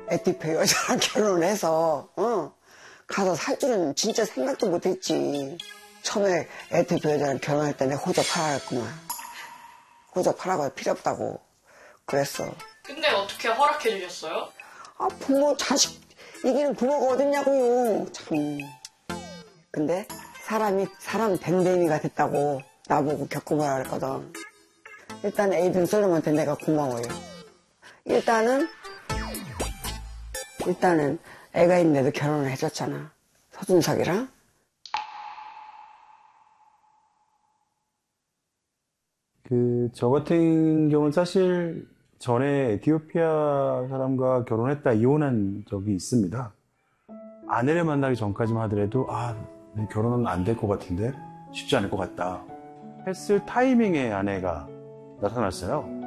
에티페 여자랑 결혼해서 가서 살 줄은 진짜 생각도 못했지. 처음에 에티페 여자랑 결혼할 때 내가 호적 팔아 했구만. 호적 팔아봐 필요 없다고 그랬어. 근데 어떻게 허락해 주셨어요? 아, 부모 자식 이기는 부모가 어딨냐고요. 참. 근데 사람 댕댕이가 됐다고 나보고 겪어보라 그랬거든. 일단 에이든 솔로몬한테 내가 고마워요. 일단은 애가 있는데도 결혼을 해줬잖아. 서준석이랑. 저 같은 경우는 사실 전에 에티오피아 사람과 결혼했다 이혼한 적이 있습니다. 아내를 만나기 전까지만 하더라도 내 결혼은 안 될 것 같은데 쉽지 않을 것 같다 했을 타이밍에 아내가 나타났어요.